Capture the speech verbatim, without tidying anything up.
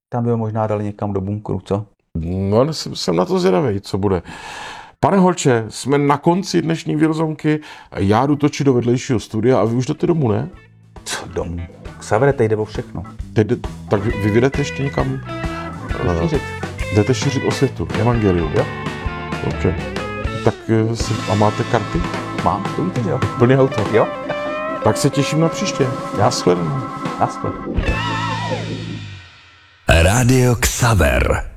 Tam by ho možná dali někam do bunkru, co? No, jsem, jsem na to zvědavý, co bude. Pane Holče, jsme na konci dnešní Věrozonky. Já jdu točit do vedlejšího studia a vy už jdete domů, ne? Co domů? Xavere, teď jde o všechno. Teď, jde- tak vy vyjdete ještě někam? Jdu šířit. Jdete šířit osvětu, evangelium. Jo? OK. Tak eh, si, a máte karty? Mám, to víte, že jo? Plně auto. Jo? Tak se těším na příště. Naschledanou. Naschle. Rádio Xaver.